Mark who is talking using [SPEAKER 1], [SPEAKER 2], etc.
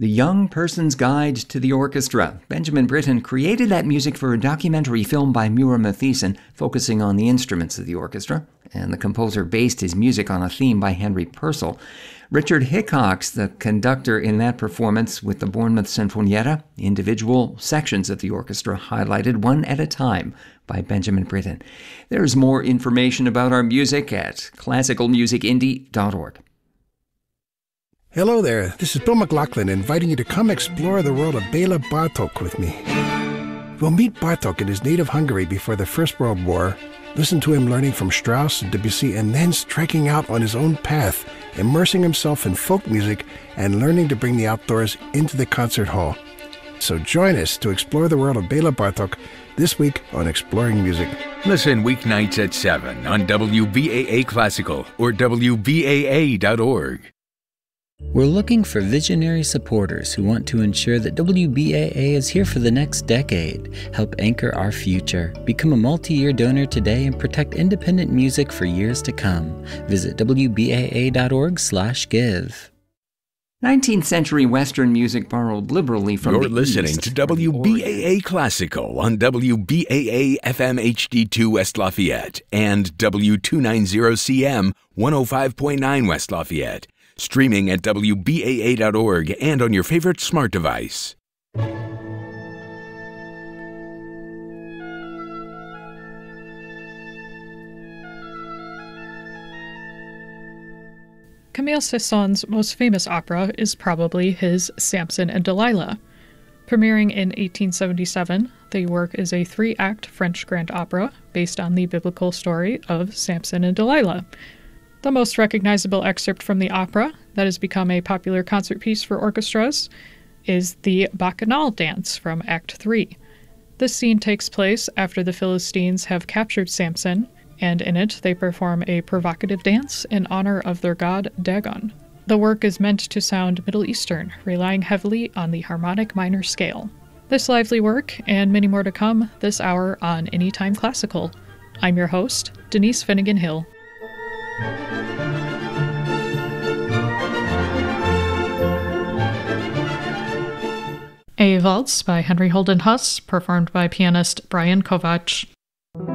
[SPEAKER 1] The Young Person's Guide to the Orchestra. Benjamin Britten created that music for a documentary film by Mura Matthiessen focusing on the instruments of the orchestra, and the composer based his music on a theme by Henry Purcell. Richard Hickox, the conductor in that performance with the Bournemouth Sinfonietta, individual sections of the orchestra highlighted one at a time by Benjamin Britten. There's more information about our music at classicalmusicindie.org.
[SPEAKER 2] Hello there, this is Bill McLaughlin inviting you to come explore the world of Bela Bartok with me. We'll meet Bartok in his native Hungary before the First World War, listen to him learning from Strauss and Debussy, and then striking out on his own path, immersing himself in folk music and learning to bring the outdoors into the concert hall. So join us to explore the world of Bela Bartok this week on Exploring Music.
[SPEAKER 3] Listen weeknights at 7 on WBAA Classical or WBAA.org.
[SPEAKER 4] We're looking for visionary supporters who want to ensure that WBAA is here for the next decade. Help anchor our future. Become a multi-year donor today and protect independent music for years to come. Visit WBAA.org/give.
[SPEAKER 1] 19th century Western music borrowed liberally from
[SPEAKER 3] You're
[SPEAKER 1] the
[SPEAKER 3] listening
[SPEAKER 1] East.
[SPEAKER 3] to WBAA Classical on WBAA FM HD2 West Lafayette and W290CM 105.9 West Lafayette. Streaming at WBAA.org and on your favorite smart device.
[SPEAKER 5] Camille Saint-Saëns' most famous opera is probably his Samson and Delilah. Premiering in 1877, the work is a 3-act French grand opera based on the biblical story of Samson and Delilah. The most recognizable excerpt from the opera, that has become a popular concert piece for orchestras, is the Bacchanal Dance from Act 3. This scene takes place after the Philistines have captured Samson, and in it they perform a provocative dance in honor of their god Dagon. The work is meant to sound Middle Eastern, relying heavily on the harmonic minor scale. This lively work, and many more to come this hour on Anytime Classical. I'm your host, Denise Finnegan-Hill. A Waltz by Henry Holden Huss, performed by pianist Brian Kovacs.